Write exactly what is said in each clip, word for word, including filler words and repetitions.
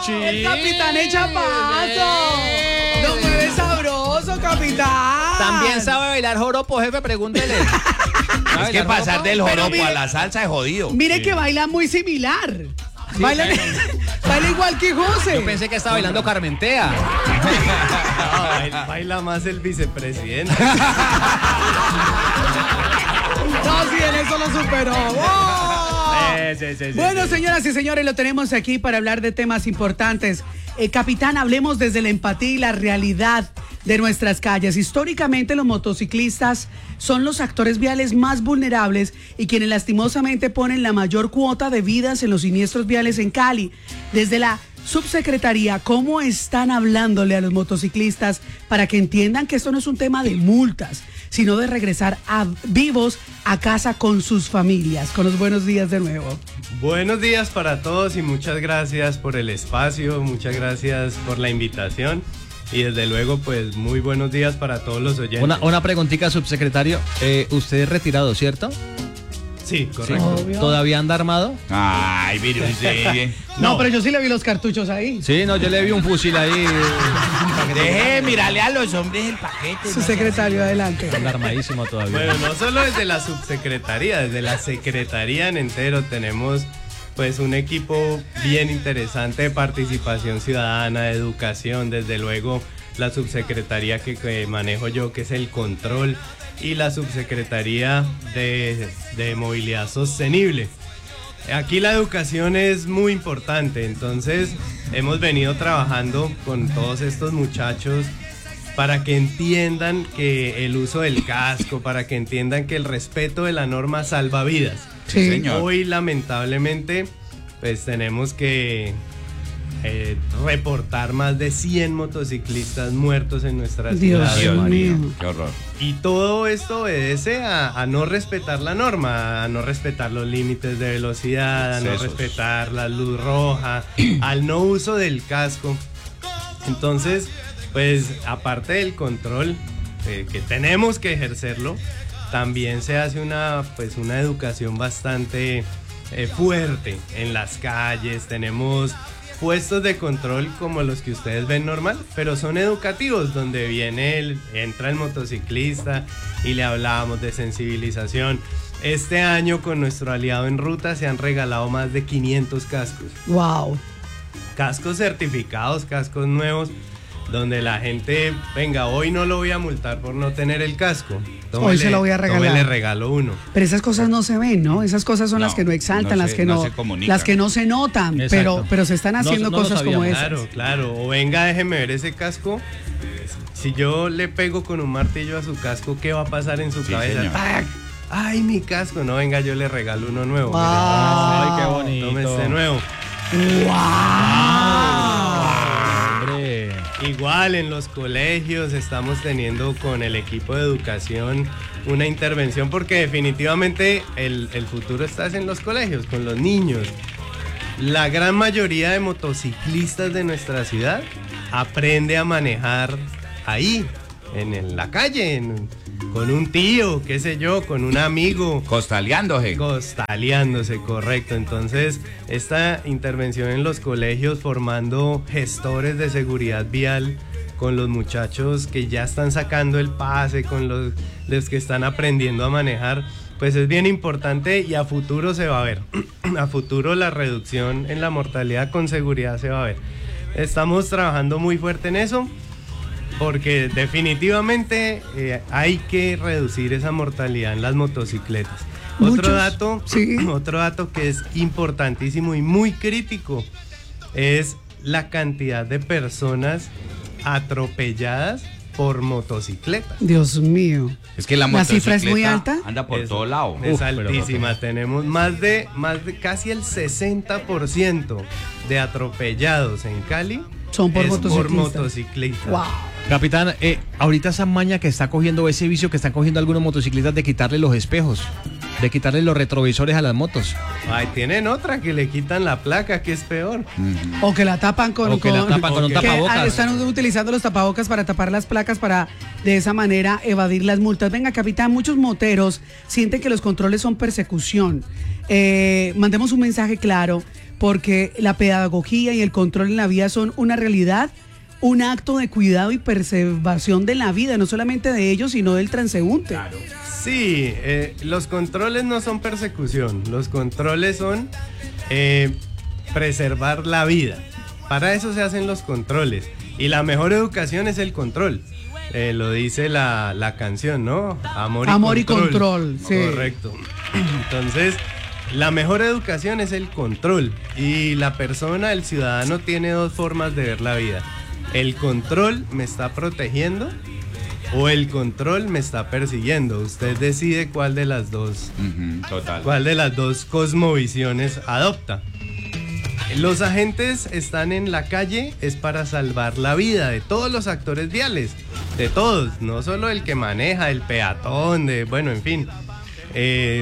Sí. El capitán echa paso. Lo mueve sabroso, capitán. También sabe bailar joropo, jefe, pregúntele. Es que pasar del Pero joropo mire- a la salsa es jodido. Mire que baila muy similar. Baila, baila igual que José. Yo pensé que estaba bailando Carmentea. No, baila, baila más el vicepresidente. No, sí, en eso lo superó. ¡Oh! Sí, sí, sí, sí, Bueno, sí. señoras y señores, lo tenemos aquí para hablar de temas importantes. Eh, capitán, hablemos desde la empatía y la realidad de nuestras calles. Históricamente, los motociclistas son los actores viales más vulnerables y quienes lastimosamente ponen la mayor cuota de vidas en los siniestros viales en Cali. Desde la subsecretaría, ¿cómo están hablándole a los motociclistas para que entiendan que esto no es un tema de multas, sino de regresar a, vivos a casa con sus familias? Con los buenos días de nuevo. Buenos días para todos y muchas gracias por el espacio, muchas gracias por la invitación y desde luego pues muy buenos días para todos los oyentes. Una, una preguntita, subsecretario. Eh, usted es retirado, ¿cierto? Sí, correcto. Obvio. ¿Todavía anda armado? Ay, mire usted. No, No. pero yo sí le vi los cartuchos ahí. Sí, no, yo le vi un fusil ahí. Deje, mirarle a los hombres el paquete. Su secretario, adelante. Anda armadísimo todavía. Bueno, no solo desde la subsecretaría, desde la secretaría en entero tenemos pues un equipo bien interesante de participación ciudadana, de educación, desde luego la subsecretaría que, que manejo yo, que es el control, y la subsecretaría de, de movilidad sostenible. Aquí la educación es muy importante, entonces hemos venido trabajando con todos estos muchachos para que entiendan que el uso del casco, para que entiendan que el respeto de la norma salva vidas. Sí, señor. Hoy lamentablemente pues tenemos que eh, reportar más de cien motociclistas muertos en nuestra Dios ciudad. Dios mío, mío. qué horror. Y todo esto obedece a, a no respetar la norma, a no respetar los límites de velocidad, a no Excesos. respetar la luz roja, al no uso del casco. Entonces, pues aparte del control, eh, que tenemos que ejercerlo, también se hace una, pues, una educación bastante eh, fuerte en las calles. Tenemos puestos de control como los que ustedes ven normal, pero son educativos, donde viene el, entra el motociclista y le hablamos de sensibilización. Este año con nuestro aliado en ruta se han regalado más de quinientos cascos. Wow. Cascos certificados, cascos nuevos, donde la gente, venga, hoy no lo voy a multar por no tener el casco. Hoy se lo voy a regalar. Le regalo uno. Pero esas cosas no se ven, ¿no? Esas cosas son No, las que no exaltan, no las se- que no, no se comunican. las que no se notan, Exacto. pero, pero se están No- haciendo no lo cosas como sabíamos. esas. Claro, claro. O venga, déjeme ver ese casco. Si yo le pego con un martillo a su casco, ¿qué va a pasar en su Sí, cabeza? señor. ¡Pac! ¡Ay, mi casco! No, venga, yo le regalo uno nuevo. Wow. Ay, qué bonito. Tome este nuevo. Hombre. Igual en los colegios estamos teniendo con el equipo de educación una intervención porque definitivamente el, el futuro está en los colegios, con los niños. La gran mayoría de motociclistas de nuestra ciudad aprende a manejar ahí, en, en la calle, en- con un tío, qué sé yo, con un amigo. Costaleándose. Costaleándose, correcto. Entonces, esta intervención en los colegios formando gestores de seguridad vial con los muchachos que ya están sacando el pase, con los, los que están aprendiendo a manejar, pues es bien importante y a futuro se va a ver. A futuro la reducción en la mortalidad con seguridad se va a ver. Estamos trabajando muy fuerte en eso. Porque definitivamente eh, hay que reducir esa mortalidad en las motocicletas. Muchos, Otro dato, sí. otro dato que es importantísimo y muy crítico es la cantidad de personas atropelladas por motocicletas. Dios mío. Es que la ¿La cifra es muy motocicleta alta? anda por Es- todo lado. Es Uf, pero altísima. Tenemos más de, más de casi el sesenta por ciento de atropellados en Cali Son por es motociclistas. por motociclistas. Wow. Capitán, eh, ahorita esa maña que está cogiendo, ese vicio que están cogiendo algunos motociclistas de quitarle los espejos, de quitarle los retrovisores a las motos. Ay, tienen otra que le quitan la placa, que es peor. O que la tapan con, O que la tapan con un que, tapabocas. ah, están utilizando los tapabocas para tapar las placas para de esa manera evadir las multas. Venga, capitán, muchos moteros sienten que los controles son persecución. Eh, mandemos un mensaje claro porque la pedagogía y el control en la vía son una realidad, un acto de cuidado y preservación de la vida, no solamente de ellos, sino del transeúnte. Claro. Sí, eh, los controles no son persecución, los controles son eh, preservar la vida. Para eso se hacen los controles. Y la mejor educación es el control. Eh, lo dice la, la canción, ¿no? Amor y Amor control. y control, sí. Correcto. Entonces, la mejor educación es el control. Y la persona, el ciudadano, tiene dos formas de ver la vida. ¿El control me está protegiendo o el control me está persiguiendo? Usted decide cuál de las dos, Uh-huh, total. cuál de las dos cosmovisiones adopta. Los agentes están en la calle es para salvar la vida de todos los actores viales, de todos, no solo el que maneja, el peatón, de, bueno, en fin. Eh,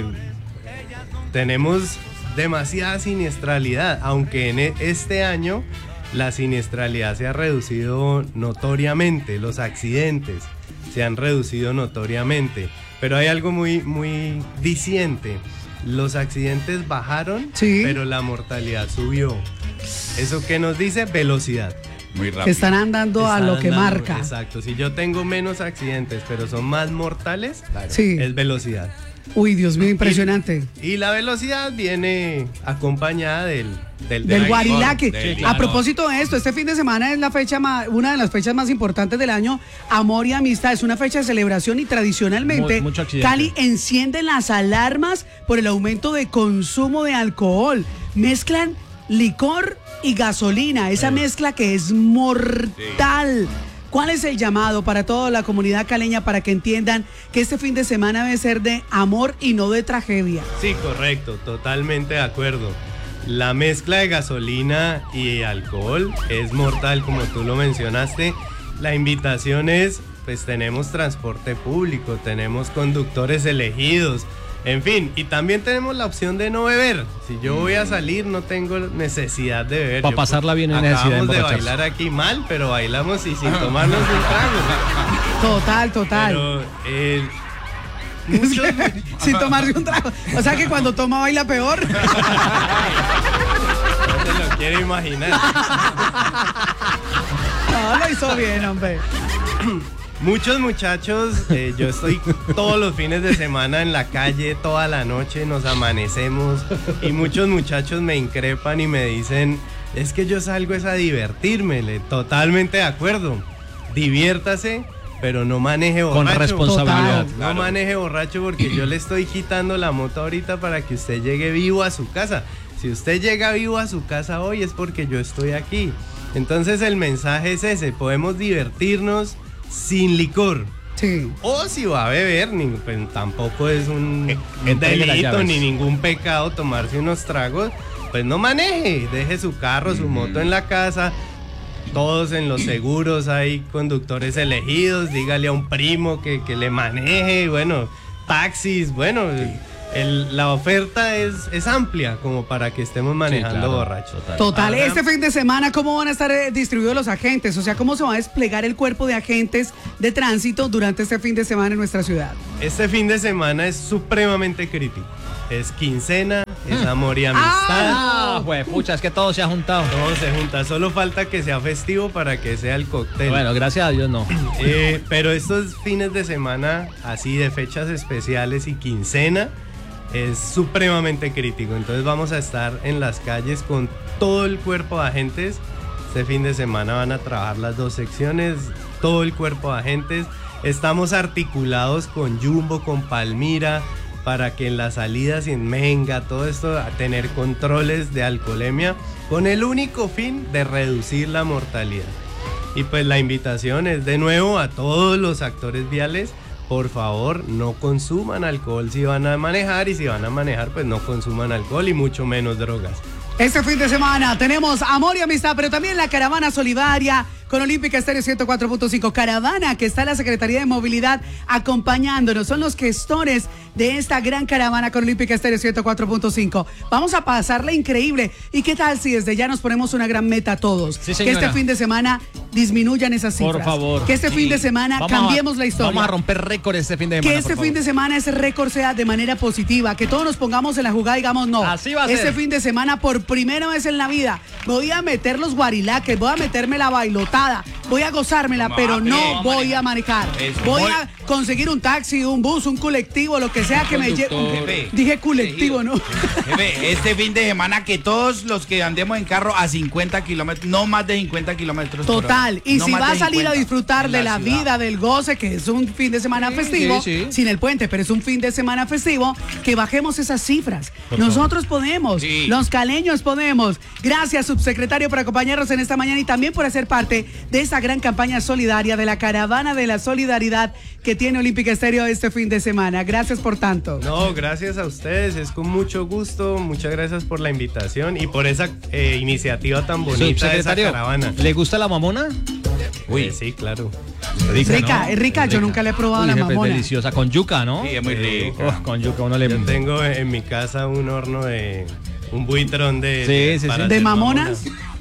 tenemos demasiada siniestralidad, aunque en este año la siniestralidad se ha reducido notoriamente, los accidentes se han reducido notoriamente, pero hay algo muy, muy diciente. Los accidentes bajaron, sí, pero la mortalidad subió. ¿Eso qué nos dice? Velocidad. Muy rápido. Que están andando Están a lo que andando, marca. Exacto. Si yo tengo menos accidentes, pero son más mortales, Sí. es velocidad. Uy, Dios mío, impresionante. Y, y la velocidad viene acompañada del del, Del del guarilaque. Sí, A claro. propósito de esto, este fin de semana es la fecha más, una de las fechas más importantes del año, Amor y Amistad. Es una fecha de celebración y tradicionalmente Mu- mucho accidente. Cali enciende las alarmas por el aumento de consumo de alcohol. Mezclan licor y gasolina, esa mezcla que es mortal. ¿Cuál es el llamado para toda la comunidad caleña para que entiendan que este fin de semana debe ser de amor y no de tragedia? Sí, correcto, totalmente de acuerdo. La mezcla de gasolina y alcohol es mortal, como tú lo mencionaste. La invitación es, pues tenemos transporte público, tenemos conductores elegidos, en fin, y también tenemos la opción de no beber. Si yo voy a salir, no tengo necesidad de beber. Pa' Yo, pasarla bien, no hay necesidad de acabamos de emborracharse. bailar aquí mal, pero bailamos y sin tomarnos un trago. Total, total. Pero, eh, muchos, Sin tomarse un trago. O sea que cuando toma baila peor. no se lo quiere imaginar. No, lo hizo bien, hombre. Muchos muchachos, eh, yo estoy todos los fines de semana en la calle, toda la noche, nos amanecemos y muchos muchachos me increpan y me dicen, es que yo salgo es a divertirme. Le- totalmente de acuerdo, diviértase, pero no maneje borracho. Con responsabilidad. Total. No maneje borracho porque yo le estoy quitando la moto ahorita para que usted llegue vivo a su casa. Si usted llega vivo a su casa hoy es porque yo estoy aquí. Entonces el mensaje es ese, podemos divertirnos sin licor. Sí. O si va a beber, ni, pues, tampoco es un Eh, entregue las delito llaves. ni ningún pecado tomarse unos tragos, pues no maneje, deje su carro, su moto en la casa. Todos en los seguros hay conductores elegidos, dígale a un primo que, que le maneje, bueno, taxis, bueno, el- la oferta es, es amplia como para que estemos manejando claro, borrachos. total. Total, Ahora- este fin de semana, ¿cómo van a estar eh, distribuidos los agentes? O sea, ¿cómo se va a desplegar el cuerpo de agentes de tránsito durante este fin de semana en nuestra ciudad? Este fin de semana es supremamente crítico. Es quincena, es amor y amistad. Ah, pues pucha, es que todo se ha juntado. Todo se junta, solo falta que sea festivo para que sea el cóctel. Bueno, gracias a Dios no. Eh, pero estos fines de semana, así de fechas especiales y quincena, es supremamente crítico. Entonces vamos a estar en las calles con todo el cuerpo de agentes. Este fin de semana van a trabajar las dos secciones, todo el cuerpo de agentes. Estamos articulados con Jumbo, con Palmira, para que en las salidas y en Menga, todo esto, a tener controles de alcoholemia, con el único fin de reducir la mortalidad. Y pues la invitación es de nuevo a todos los actores viales, por favor no consuman alcohol si van a manejar, y si van a manejar pues no consuman alcohol y mucho menos drogas. Este fin de semana tenemos amor y amistad, pero también la caravana solidaria con Olímpica Estéreo ciento cuatro punto cinco. Caravana, que está en la Secretaría de Movilidad acompañándonos. Son los gestores de esta gran caravana con Olímpica Estéreo ciento cuatro punto cinco. Vamos a pasarla increíble. ¿Y qué tal si desde ya nos ponemos una gran meta todos? Sí, que este fin de semana disminuyan esas cifras. Por favor. Que este Sí. fin de semana Vamos cambiemos a, la historia. Vamos a romper récord este fin de semana. Que este fin de semana ese récord sea de manera positiva, que todos nos pongamos en la jugada y digamos no. Así va a este ser. fin de semana por primera vez en la vida voy a meter los guarilaques, voy a meterme la bailotada, voy a gozármela, No, pero no bien, voy a manejar. Eso. Voy Muy- a conseguir un taxi, un bus, un colectivo, lo que sea que me lleve. Jefe. Dije colectivo, ¿no? Jefe, este fin de semana que todos los que andemos en carro a cincuenta kilómetros, no más de cincuenta kilómetros. por hora. Total, y No si más va a de salir a cincuenta disfrutar en de la ciudad. vida, del goce, que es un fin de semana Sí, festivo, sí, sí. sin el puente, pero es un fin de semana festivo, que bajemos esas cifras. Nosotros podemos, Sí. los caleños podemos. Gracias, subsecretario, por acompañarnos en esta mañana y también por hacer parte de esa gran campaña solidaria de la Caravana de la Solidaridad que tiene Olímpica Estéreo este fin de semana. Gracias por tanto. No, gracias a ustedes, es con mucho gusto, muchas gracias por la invitación y por esa eh, iniciativa tan bonita de esa Subsecretario, caravana. ¿le gusta la mamona? Uy, sí, claro. Rica, ¿no? es rica, yo nunca le he probado Uy, la jefe, es mamona. deliciosa, con yuca, ¿no? Sí, es muy rico. Oh, con yuca uno le... Yo tengo en mi casa un horno de un buitrón de Sí, de- sí, para sí. ¿De hacer mamonas?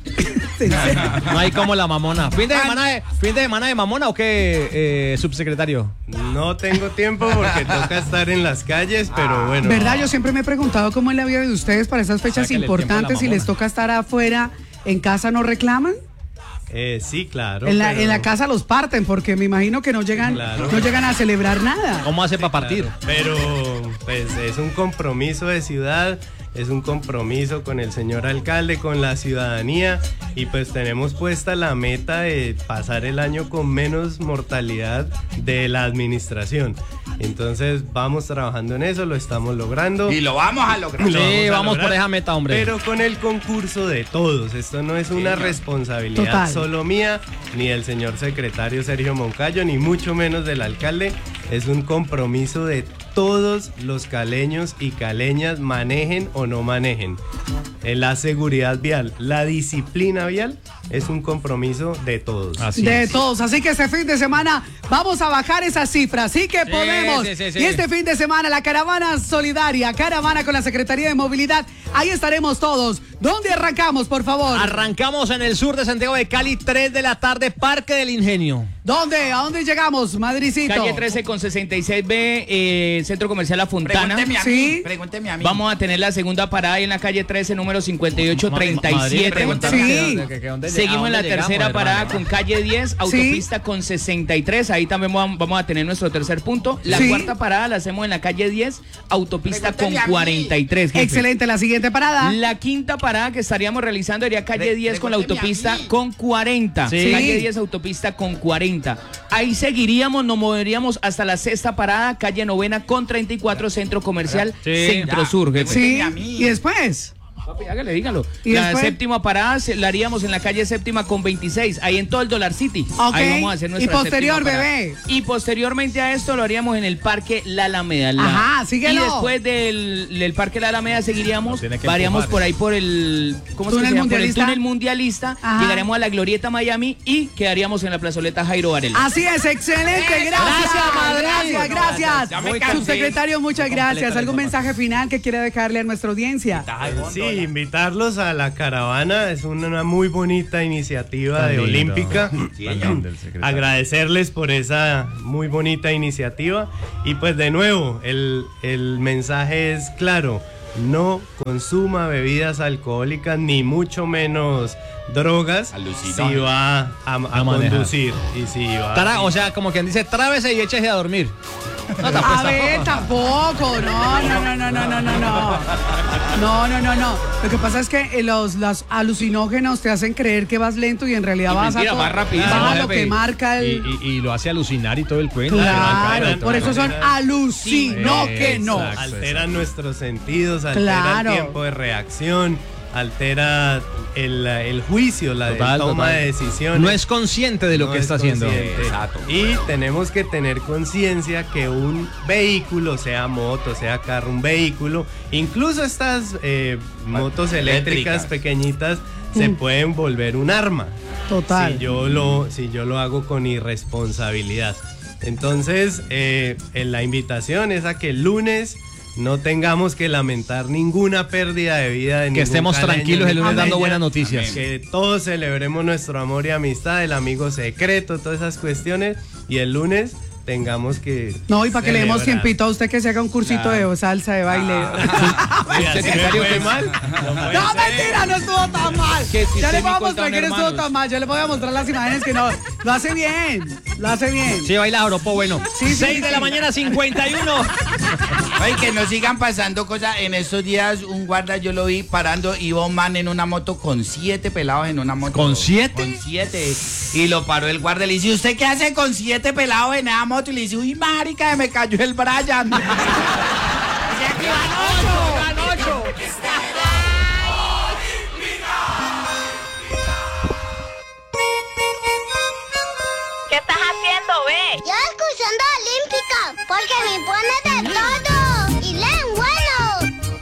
¿En serio? No hay como la mamona. ¿Fin de semana de, fin de, semana de mamona o qué, eh, subsecretario? No tengo tiempo porque toca estar en las calles, pero bueno. ¿Verdad? Yo siempre me he preguntado cómo es la vida de ustedes para esas fechas Sáquele el tiempo a la importantes. Si mamona. les toca estar afuera, en casa no reclaman. Eh, sí, claro. En la, pero- en la casa los parten porque me imagino que no llegan, Claro. no llegan a celebrar nada. ¿Cómo hace para partir? Pero pues es un compromiso de ciudad, es un compromiso con el señor alcalde, con la ciudadanía y pues tenemos puesta la meta de pasar el año con menos mortalidad de la administración. Entonces vamos trabajando en eso, lo estamos logrando. Y lo vamos a lograr. Lo Sí, a vamos lograr, por esa meta, hombre. Pero con el concurso de todos. Esto no es una responsabilidad Total. solo mía, ni del señor secretario Sergio Moncayo, ni mucho menos del alcalde. Es un compromiso de todos los caleños y caleñas, manejen o no manejen. En la seguridad vial, la disciplina vial es un compromiso de todos. Así De es. todos. Así que este fin de semana vamos a bajar esas cifras. Sí que Sí, podemos. sí, sí, sí. Y este fin de semana la caravana solidaria, caravana con la Secretaría de Movilidad. Ahí estaremos todos. ¿Dónde arrancamos, por favor? Arrancamos en el sur de Santiago de Cali, tres de la tarde, Parque del Ingenio. ¿Dónde? ¿A dónde llegamos, Madricito? Calle trece con sesenta y seis B, eh, Centro Comercial La Fontana. Pregúnteme a Sí. mí. Pregúnteme a mí. Vamos a tener la segunda parada ahí en la calle trece, número cincuenta y ocho treinta y siete. Ma- Madrid, Sí. pregúntame que- que dónde- Seguimos a en la dónde tercera llegamos, parada hermano. con calle diez, autopista con sesenta y tres. Ahí también vam- vamos a tener nuestro tercer punto. La Sí. cuarta parada la hacemos en la calle diez, autopista con Pregúnteme a mí. cuarenta y tres. jefe. Excelente, la siguiente parada. La quinta parada que estaríamos realizando sería calle Pre- diez con la pregúnteme a autopista mí. con cuarenta. Sí. Calle diez, autopista con cuarenta. Ahí seguiríamos, nos moveríamos hasta la sexta parada, calle novena con treinta y cuatro, Centro Comercial Sí. Centro Ya. Sur. jefe. Sí. Pregúnteme a mí. Y después. Papi, hágale, dígalo. ¿Y La después? séptima parada se- la haríamos en la calle séptima con veintiséis, ahí en todo el Dollar City. Ok. Ahí vamos a hacer nuestra Y posterior, séptima parada. bebé. Y posteriormente a esto lo haríamos en el Parque La Alameda. La- Ajá, síguelo. Y después del, del Parque La Alameda seguiríamos, Tiene que varíamos empujar. por ahí por el, ¿cómo se Túnel llama? Por el Mundialista. túnel mundialista. Ajá. Llegaremos a la Glorieta Miami y quedaríamos en la plazoleta Jairo Varela. Así es, excelente, gracias. Gracias, Madrid. Gracias, gracias. Ya me cansé. Subsecretario, muchas gracias. ¿Algún mensaje final que quiera dejarle a nuestra audiencia? Sí, invitarlos a la caravana, es una muy bonita iniciativa Tan de lindo. Olímpica. Sí, señor. Del secretario. Agradecerles por esa muy bonita iniciativa y pues de nuevo, el, el mensaje es claro, no consuma bebidas alcohólicas ni mucho menos drogas Alucinógenas. si va a, a manejar. conducir y si va Tra- o sea, como quien dice, trábese y échese a dormir. No, tampoco, A ver, tampoco. tampoco. No, no, no, no, no, no, no, no. No, no, no, no. Lo que pasa es que eh, los, los alucinógenos te hacen creer que vas lento y en realidad Y vas mentira, a todo- vas rapidísimo, vas a Jefe, lo que marca el. Y, y- y lo hace alucinar y todo el cuento. Claro, Pero por eso son manera- alucinógenos. Exacto. alteran nuestros sentidos, altera Claro. el tiempo de reacción, altera el, el juicio, la Total, toma total. de decisiones. No es consciente de lo No que es está haciendo. consciente. Exacto. Y tenemos que tener conciencia que un vehículo, sea moto, sea carro, un vehículo, incluso estas eh, motos eléctricas Eléctricas. pequeñitas, se pueden volver un arma. Total. si yo lo, si yo lo hago con irresponsabilidad. Entonces, eh, la invitación es a que el lunes no tengamos que lamentar ninguna pérdida de vida de Que ningún estemos caleño, tranquilos el lunes ni dando caleña. buenas noticias. Que todos celebremos nuestro amor y amistad, el amigo secreto, todas esas cuestiones. Y el lunes tengamos que No, y para que le demos celebrar. tiempito a usted que se haga un cursito de salsa, de baile. Oye, ¿así me fue mal? No puede No, ser. mentira, no estuvo tan mal. Que si Ya usted le voy a me mostrar contaron, que no estuvo hermanos. tan mal. Ya le voy a mostrar las imágenes que no. Lo hace bien. Lo hace bien. Sí, baila joropo bueno. Sí, sí, seis sí, de sí. la mañana, cincuenta y uno. Ay, que no sigan pasando cosas. En estos días, un guarda yo lo vi parando, iba un man en una moto con siete pelados en una moto. ¿Con siete? Con siete. Y lo paró el guarda y le dice, ¿usted qué hace con siete pelados en esa moto? Y le dice, uy, marica, se me cayó el Brian. ¿Qué estás haciendo, ve? Yo escuchando Olímpica, porque me pone de